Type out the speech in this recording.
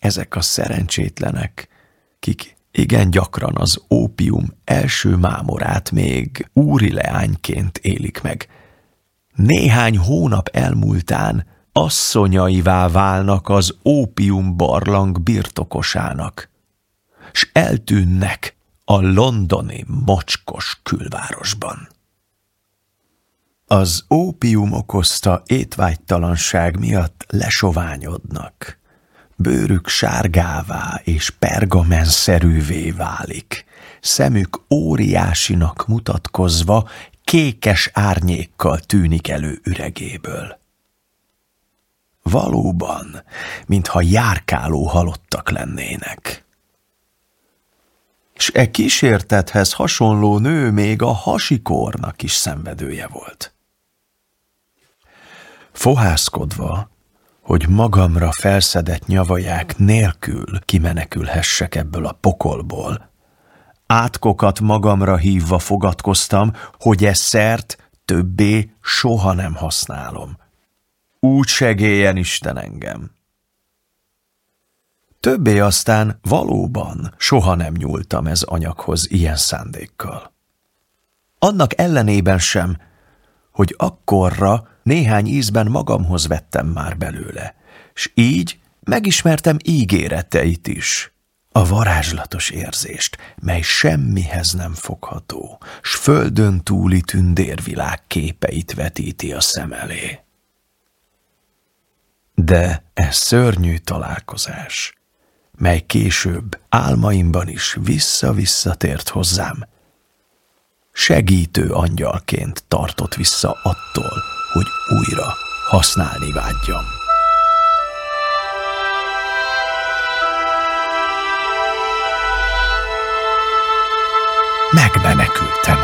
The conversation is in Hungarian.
ezek a szerencsétlenek, kik igen gyakran az ópium első mámorát még úri leányként élik meg, néhány hónap elmúltán asszonyaivá válnak az ópium barlang birtokosának, s eltűnnek a londoni mocskos külvárosban. Az ópium okozta étvágytalanság miatt lesoványodnak, bőrük sárgává és pergamenszerűvé válik, szemük óriásinak mutatkozva kékes árnyékkal tűnik elő üregéből. Valóban, mintha járkáló halottak lennének. S e kísértethez hasonló nő még a hasikornak is szenvedője volt. Fohászkodva, hogy magamra felszedett nyavaják nélkül kimenekülhessek ebből a pokolból, átkokat magamra hívva fogadkoztam, hogy e szert többé soha nem használom. Úgy segéljen Isten engem! Többé aztán valóban soha nem nyúltam ez anyaghoz ilyen szándékkal. Annak ellenében sem, hogy akkorra néhány ízben magamhoz vettem már belőle, s így megismertem ígéreteit is, a varázslatos érzést, mely semmihez nem fogható, s földön túli tündérvilág képeit vetíti a szem elé. De ez szörnyű találkozás, mely később álmaimban is vissza-visszatért hozzám, segítő angyalként tartott vissza attól, hogy újra használni vágyjam. Megmenekültem.